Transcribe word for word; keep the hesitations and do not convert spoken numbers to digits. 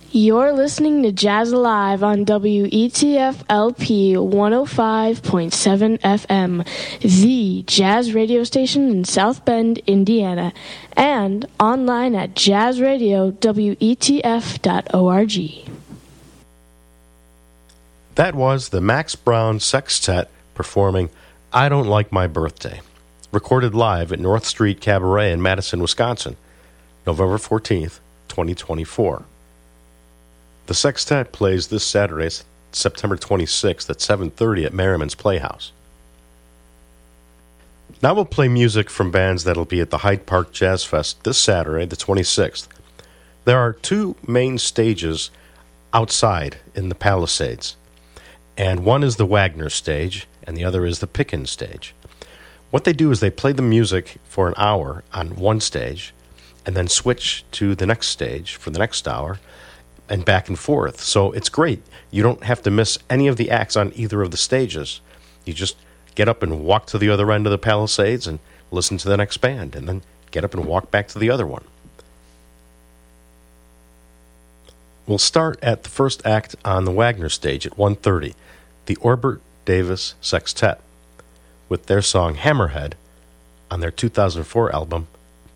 You're listening to Jazz Alive on W E T F L P one oh five point seven F M, the jazz radio station in South Bend, Indiana, and online at jazz radio w e t f dot org. That was the Max Brown Sextet performing I Don't Like My Birthday, recorded live at North Street Cabaret in Madison, Wisconsin, November fourteenth, twenty twenty-four. The Sextet plays this Saturday, September twenty-sixth at seven thirty at Merriman's Playhouse. Now we'll play music from bands that'll be at the Hyde Park Jazz Fest this Saturday, the twenty-sixth. There are two main stages outside in the Palisades, and one is the Wagner stage, and the other is the Pickens stage. What they do is they play the music for an hour on one stage, and then switch to the next stage for the next hour, and back and forth. So it's great. You don't have to miss any of the acts on either of the stages. You just get up and walk to the other end of the Palisades and listen to the next band, and then get up and walk back to the other one. We'll start at the first act on the Wagner stage at one thirty, the Orbert Davis Sextet, with their song Hammerhead on their two thousand four album